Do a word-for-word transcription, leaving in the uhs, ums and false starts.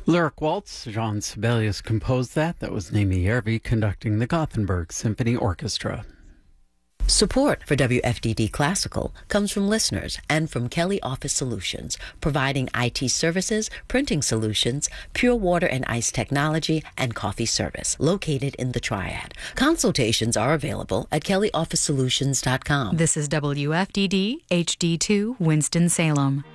Lyric Waltz, Jean Sibelius composed that. That was Naomi Järvi conducting the Gothenburg Symphony Orchestra. Support for W F D D Classical comes from listeners and from Kelly Office Solutions, providing I T services, printing solutions, pure water and ice technology, and coffee service, located in the Triad. Consultations are available at kelly office solutions dot com. This is W F D D H D two Winston-Salem.